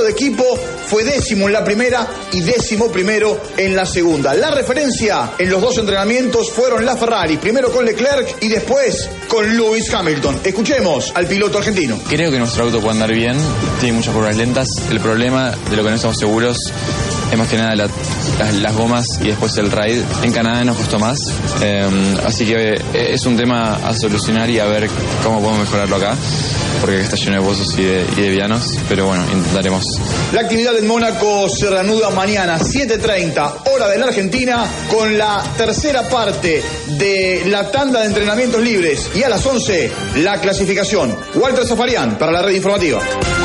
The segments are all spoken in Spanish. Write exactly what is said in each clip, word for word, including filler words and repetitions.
de equipo, fue décimo en la primera y décimo primero en la segunda. La referencia en los dos entrenamientos fueron la Ferrari, primero con Leclerc y después con Lewis Hamilton. Escuchemos al piloto argentino. Creo que nuestro auto puede andar bien, tiene muchas curvas lentas. El problema de lo que no estamos seguros es más que nada la, las, las gomas y después el ride. En Canadá nos costó más, eh, así que es un tema a solucionar y a ver cómo podemos mejorarlo acá, porque acá está lleno de pozos y de, y de vianos, pero bueno, intentaremos. La actividad en Mónaco se reanuda mañana, siete treinta, hora de la Argentina, con la tercera parte de la tanda de entrenamientos libres. Y a las once, la clasificación. Walter Zafarian, para la red informativa.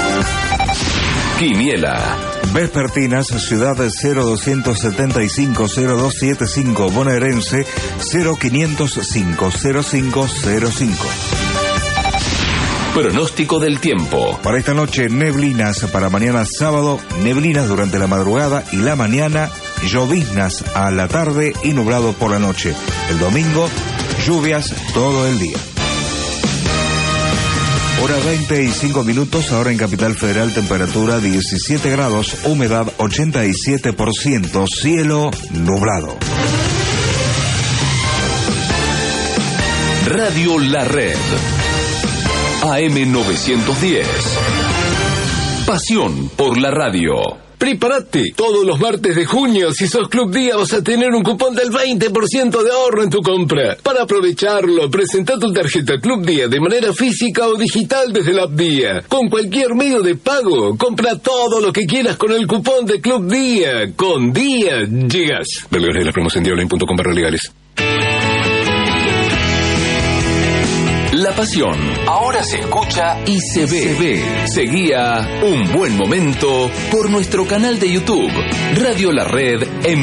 Quiniela. Vespertinas, Ciudad cero doscientos setenta y cinco cero dos siete cinco, Bonaerense cero quinientos cinco cero cinco cero cinco. Pronóstico del tiempo. Para esta noche, neblinas. Para mañana sábado, neblinas durante la madrugada y la mañana, lloviznas a la tarde y nublado por la noche. El domingo, lluvias todo el día. Hora veinte y cinco minutos, ahora en Capital Federal, temperatura diecisiete grados, humedad ochenta y siete por ciento, cielo nublado. Radio La Red. A M novecientos diez. Pasión por la radio. Prepárate, todos los martes de junio, si sos Club Día, vas a tener un cupón del veinte por ciento de ahorro en tu compra. Para aprovecharlo, presenta tu tarjeta Club Día de manera física o digital desde la app Día. Con cualquier medio de pago, compra todo lo que quieras con el cupón de Club Día. Con Día llegas. Delegaciones de la promoción en diablo punto com barra legales. La pasión ahora se escucha y se ve. Se ve. Seguía Un Buen Momento por nuestro canal de YouTube, Radio La Red en